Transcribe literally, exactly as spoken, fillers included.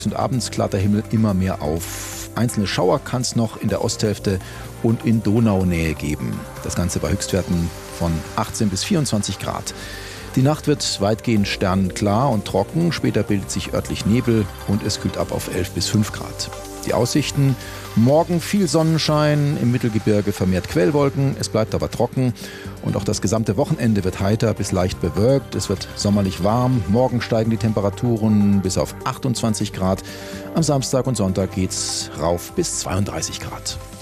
Und abends klart der Himmel immer mehr auf. Einzelne Schauer kann es noch in der Osthälfte und in Donaunähe geben. Das Ganze bei Höchstwerten von achtzehn bis vierundzwanzig Grad. Die Nacht wird weitgehend sternenklar und trocken. Später bildet sich örtlich Nebel und es kühlt ab auf elf bis fünf Grad. Die Aussichten: morgen viel Sonnenschein, im Mittelgebirge vermehrt Quellwolken, es bleibt aber trocken und auch das gesamte Wochenende wird heiter bis leicht bewölkt. Es wird sommerlich warm, morgen steigen die Temperaturen bis auf achtundzwanzig Grad. Am Samstag und Sonntag geht's rauf bis zweiunddreißig Grad.